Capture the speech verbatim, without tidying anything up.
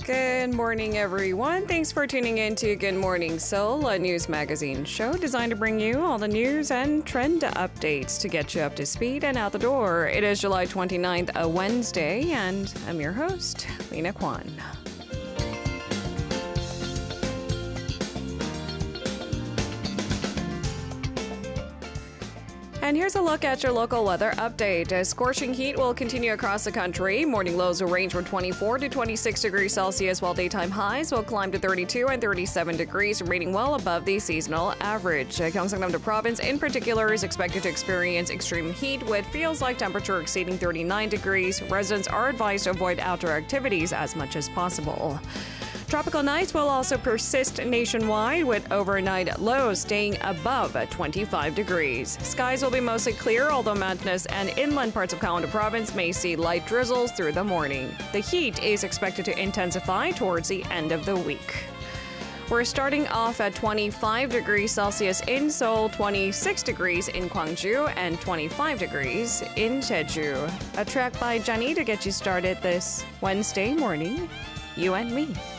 Good morning, everyone. Thanks for tuning in to Good Morning Seoul, a news magazine show designed to bring you all the news and trend updates to get you up to speed and out the door. It is July twenty-ninth, a Wednesday, and I'm your host, Lena Kwan. And here's a look at your local weather update. A scorching heat will continue across the country. Morning lows will range from twenty-four to twenty-six degrees Celsius, while daytime highs will climb to thirty-two and thirty-seven degrees, remaining well above the seasonal average. Gyeongsangnam-do Province, in particular, is expected to experience extreme heat with feels-like temperature exceeding thirty-nine degrees. Residents are advised to avoid outdoor activities as much as possible. Tropical nights will also persist nationwide, with overnight lows staying above twenty-five degrees. Skies will be mostly clear, although mountainous and inland parts of Gangwon-do Province may see light drizzles through the morning. The heat is expected to intensify towards the end of the week. We're starting off at twenty-five degrees Celsius in Seoul, twenty-six degrees in Gwangju, and twenty-five degrees in Jeju. A track by Johnny to get you started this Wednesday morning. You and me.